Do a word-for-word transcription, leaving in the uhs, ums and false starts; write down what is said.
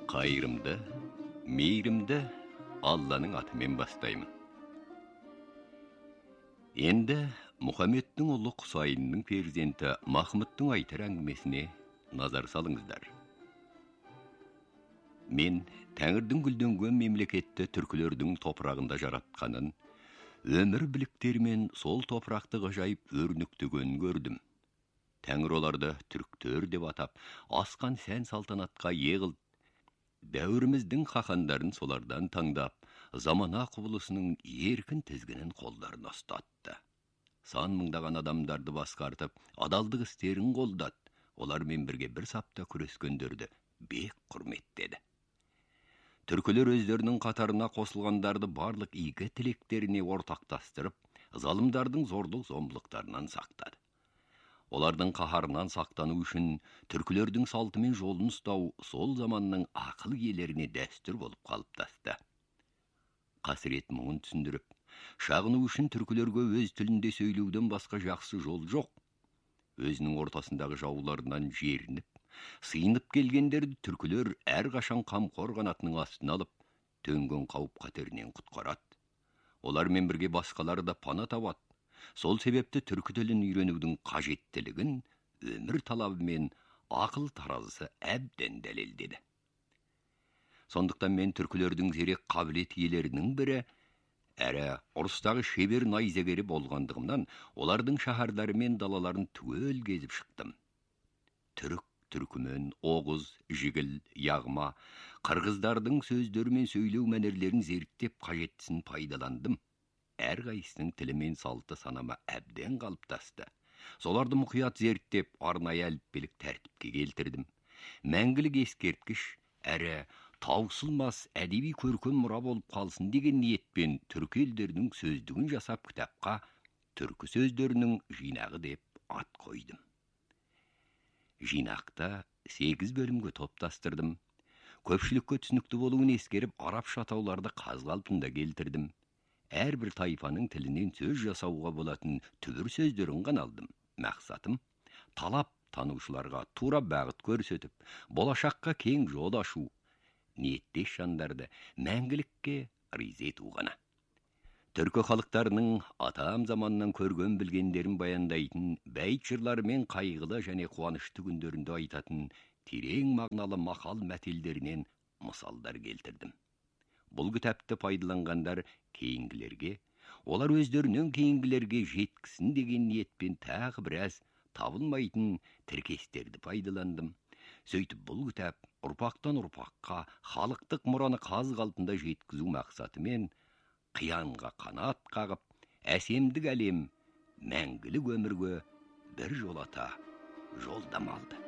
Қайырымды, мейірімді Алланың атымен бастаймын. Енді Мұхаммедтің ұлы Құсайынның перзенті Махмұттың айтар әңгімесіне назар салыңыздар. Мен Тәңірдің гүлденген мемлекетті түркілердің топырағында жаратқанын, өмір біліктерімен сол топырақты ғажайып өрнектігін көрдім. Тәңір оларды түріктер деп атап, асқан сән салтанатқа еғыл. Дәуіріміздің хақандарын солардан таңдап, замана құбылысының еркін тізгінін қолдарына ұстатты. Сан мыңдаған адамдарды басқартып, адалдық істерін қолдат. Олармен бірге бір сапта күрескендерді бек құрметтеді. Түркілер өздерінің қатарына қосылғандарды барлық игі тілектеріне ортақтастырып, залымдардың зорлық зомбылықтарынан сақтады. Олардың қаһарынан сақтану үшін түркілердің салты мен жолын ұстау сол заманның ақыл иелеріне дәстүр болып қалыптасты. Қасірет мұңын түсіндіріп, шағыну үшін түркілерге өз тілінде сөйлеуден басқа жақсы жол жоқ. Өзінің ортасындағы жауларынан жерініп, сыйынып келгендерді түркілер әрқашан қамқор қанатының астына алып, төнген қауіп қатерінен құтқарады. Олармен бірге басқалар да пана табады. Сол себепті түркі тілін үйренудің қажеттілігін өмір талабы мен ақыл таразысы әбден дәлелдеді. Сондықтан мен түркілердің зерек қабілет иелерінің бірі, әрі ұрыстағы шебер найзагері болғандығымнан, олардың шаһардары мен далаларын түгел кезіп шықтым. Түрік, түркімен, оғыз, жігіл, яғма, қырғыздардың сөздері мен сөйлеу мәнерлерін зерттеп қажеттісін пайдаландым. Әрқайсының тілі мен салты санама әбден қалыптасты. Соларды мұқият зерттеп, арнайы әліппелік тәртіпке келтірдім. Мәңгілік ескерткіш, әрі таусылмас әдеби көркем мұра болып қалсын деген ниетпен түркі елдерінің сөздігін жасап кітапқа түркі сөздерінің жинағы деп ат қойдым. Жинақта сегіз бөлімге топтастырдым. Көпшілікке түсінікті болуын ескеріп, арабша атауларды қаз қалпында келтірдім. Әрбір тайпаның тілінен сөз жасауға болатын түбір сөздерін ғана алдым. Мақсатым талап танушыларға тура бағыт көрсетіп, болашаққа кең жол ашу, ниеттес жандарды мәңгілікке риза ету ғана. Түркі халықтарының атам заманнан көрген білгендерін баяндайтын, бәйт жырлары мен қайғылы және қуанышты күндерінде айтатын терең мағыналы мақал мәтелдерінен мысалдар келтірдім. Бұл кітапты пайдаланғандар кейінгілерге, олар өздерінен кейінгілерге жеткісін деген ниетпен тағы біраз табылмайтын тіркестерді пайдаландым. Сөйтіп бұл кітап ұрпақтан ұрпаққа халықтық мұраны қаз қалпында жеткізу мақсатымен қиянға қанат қағып, әсемдік әлем мәңгілік өмірге бір жолата жолдама алды.